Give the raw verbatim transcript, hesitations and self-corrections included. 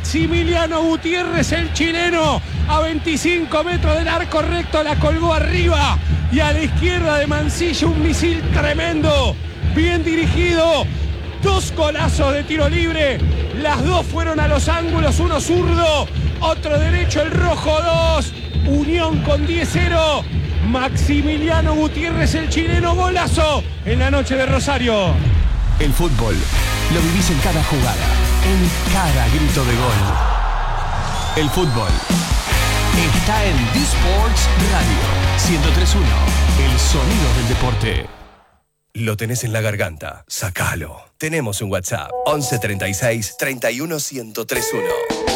Maximiliano Gutiérrez, el chileno, a veinticinco metros del arco recto, la colgó arriba. Y a la izquierda de Mancilla un misil tremendo, bien dirigido. Dos golazos de tiro libre. Las dos fueron a los ángulos, uno zurdo, otro derecho, el rojo dos. Unión con diez cero. Maximiliano Gutiérrez, el chileno, golazo en la noche de Rosario. El fútbol lo vivís en cada jugada, en cada grito de gol. El fútbol está en D-Sports Radio ciento tres punto uno, el sonido del deporte. Lo tenés en la garganta, sacalo. Tenemos un WhatsApp, once treinta y seis, treinta y uno, ciento tres uno.